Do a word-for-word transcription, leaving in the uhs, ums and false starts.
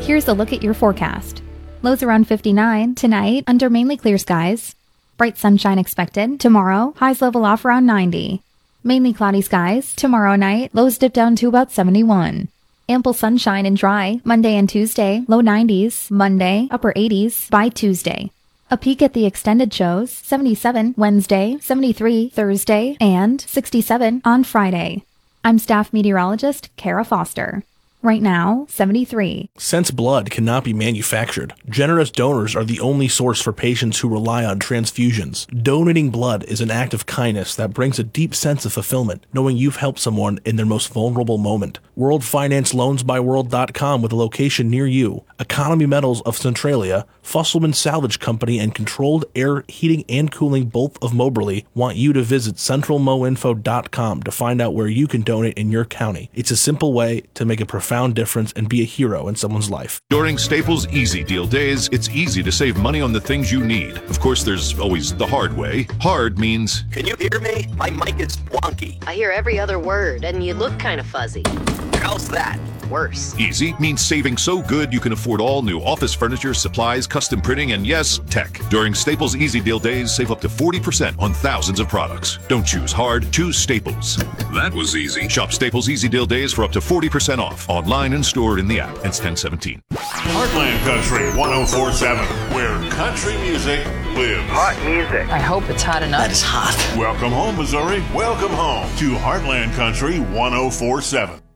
Here's a look at your forecast. Lows around fifty-nine. Tonight, under mainly clear skies. Bright sunshine expected. Tomorrow, highs level off around ninety. Mainly cloudy skies. Tomorrow night, lows dip down to about seventy-one. Ample sunshine and dry. Monday and Tuesday, low nineties. Monday, upper eighties by Tuesday. A peek at the extended shows, seventy-seven Wednesday, seventy-three Thursday, and sixty-seven on Friday. I'm staff meteorologist Kara Foster. Right now, seventy-three. Since blood cannot be manufactured, generous donors are the only source for patients who rely on transfusions. Donating blood is an act of kindness that brings a deep sense of fulfillment, knowing you've helped someone in their most vulnerable moment. World Finance Loans by World dot com with a location near you. Economy Metals of Centralia, Fusselman Salvage Company, and Controlled Air Heating and Cooling both of Moberly want you to visit central mo info dot com to find out where you can donate in your county. It's a simple way to make a profound difference and be a hero in someone's life. During Staples Easy Deal days, it's easy to save money on the things you need. Of course, there's always the hard way. Hard means... Can you hear me? My mic is wonky. I hear every other word, and you look kind of fuzzy. How's that? Worse. Easy means saving so good you can afford all new office furniture, supplies, custom printing, and yes, tech. During Staples Easy Deal days, save up to forty percent on thousands of products. Don't choose hard, choose Staples. That was easy. Shop Staples Easy Deal days for up to forty percent off. Online and stored in the app. It's ten seventeen. Heartland Country one oh four seven, where country music lives. Hot music. I hope it's hot enough. That is hot. Welcome home, Missouri. Welcome home to Heartland Country one oh four seven.